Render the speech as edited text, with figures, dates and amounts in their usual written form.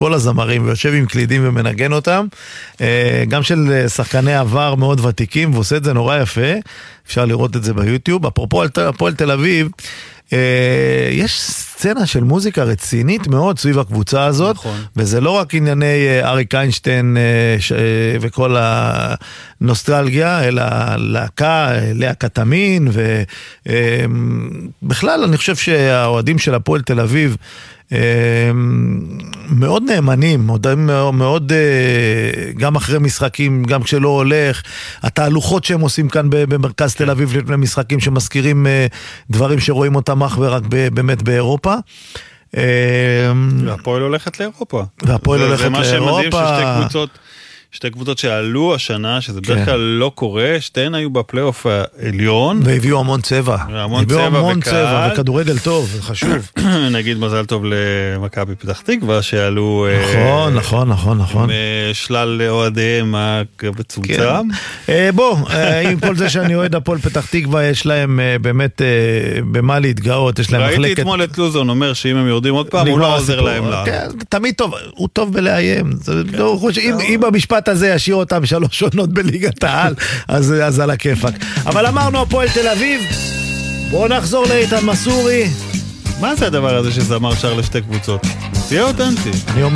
כל הזמרים, ויושב עם קלידים ומנגן אותם, גם של שחקני עבר מאוד ותיקים, ועושה את זה נורא יפה, אפשר לראות את זה ביוטיוב. אפרופו הפועל תל אביב, יש סצנה של מוזיקה רצינית מאוד סביב הקבוצה הזאת, נכון. וזה לא רק ענייני אריק איינשטיין וכל הנוסטלגיה, אלא להקה, לאה קטמין, ובכלל אני חושב שהאוהדים של הפועל תל אביב מאוד נאמנים, מאוד גם אחרי משחקים, גם כשלא הולך, התהלוכות שהם עושים כאן במרכז תל אביב לפני משחקים שמזכירים דברים שרואים אותם אך ורק באמת באירופה. והפועל הולכת לאירופה. והפועל הולכת לאירופה. זה מה שמדהים ששתי קבוצות שעלו השנה, שזה בדרך כלל לא קורה, שתיהן היו בפלייאוף העליון. והביאו המון צבע. הביאו המון צבע וכדורגל טוב, זה חשוב. נגיד מזל טוב למכבי פתח תקווה, שעלו... נכון. עם שלל אוהדיהם המצומצם. בוא, עם כל זה שאני אוהד הפועל פתח תקווה, יש להם באמת במה להתגאות, יש להם מחלקת... ראיתי אתמול את לוזון אומר שאם הם יורדים עוד פעם, הוא לא עוזר להם לה. תמיד טוב, הוא טוב בלאיים. אם המשפט הזה ישאיר אותם 3 עונות בליגת העל, אז על הכיפק. אבל אמרנו הפועל תל אביב, בואו נחזור לאיתן מסורי. מה זה הדבר הזה שזמר שר לשתי קבוצות? תהיה אותנטי.